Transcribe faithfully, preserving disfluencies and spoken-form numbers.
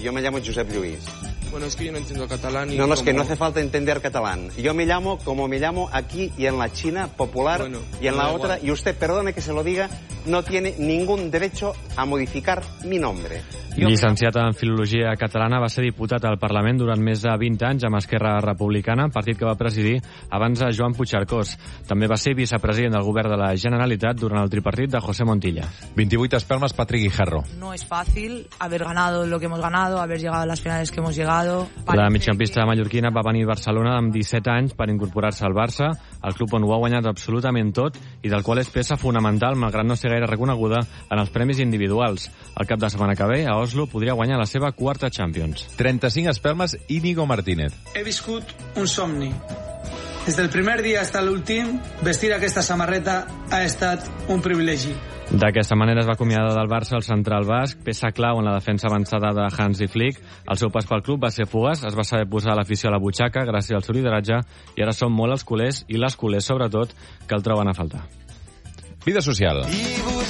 yo me llamo Josep Lluís. Bueno, es que yo no entiendo catalán. Y no, no, como... es que no hace falta entender catalán. Yo me llamo como me llamo aquí y en la China popular bueno, y en la otra. Igual. Y usted, perdone que se lo diga, no tiene ningún derecho a modificar mi nombre. Jo Llicenciat en Filologia Catalana, va ser diputat al Parlament durant més de vint anys amb Esquerra Republicana, partit que va presidir abans a Joan Puigcercós. També va ser vicepresident del govern de la Generalitat durant el tripartit de José Montilla. vint-i-vuit espelmes, Patrick Guijarro. No es fácil haber ganado lo que hemos ganado, haber llegado a las finales que hemos llegado. La migcampista mallorquina va venir a Barcelona amb disset anys per incorporar-se al Barça, el club on ho ha guanyat absolutament tot i del qual és peça fonamental, malgrat no ser gaire reconeguda en els premis individuals. El cap de setmana que ve, a Oslo, podria guanyar la seva quarta Champions. trenta-cinc espelmes, Íñigo Martínez. He viscut un somni. Des del primer dia fins a l'últim, vestir aquesta samarreta ha estat un privilegi. D'aquesta manera es va acomiadar del Barça el central basc, peça clau en la defensa avançada de Hansi Flick. El seu pas pel club va ser fugaç, es va saber posar l'afició a la butxaca gràcies al seu lideratge i ara són molt els culers, i les culers sobretot, que el troben a faltar. Vida social.